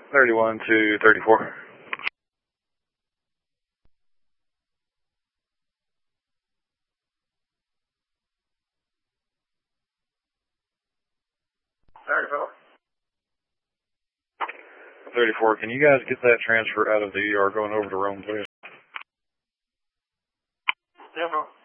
31 to 34. Sorry, fella. 34, can you guys get that transfer out of the ER going over to Rome, please? Yeah, bro.